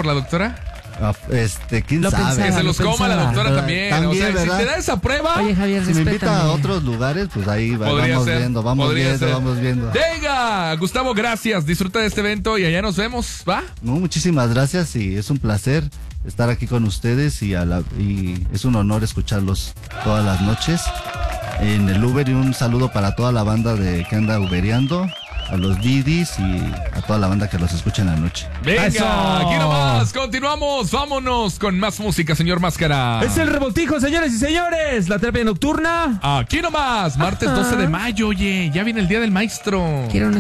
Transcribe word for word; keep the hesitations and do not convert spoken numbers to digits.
por la doctora? Este, quién Lo sabe. pensaba, Que se lo los coma la pensaba. doctora también. También, o sea, ¿verdad? si te da esa prueba. Oye, Javier, Si me invita a respétame. otros lugares, pues ahí va- Podría vamos ser, viendo, vamos podría viendo, ser. vamos viendo. Venga, Gustavo, gracias. Disfruta de este evento y allá nos vemos, ¿va? No, muchísimas gracias y es un placer estar aquí con ustedes y, a la, y es un honor escucharlos todas las noches en el Uber y un saludo para toda la banda de que anda ubereando, a los Didis y a toda la banda que los escucha en la noche. Venga, ¡Eso! aquí nomás, continuamos, vámonos con más música, señor Máscara. Es el revoltijo, señores y señores. La terapia nocturna. Aquí nomás, martes doce de mayo, oye, ya viene el Día del Maestro. Quiero una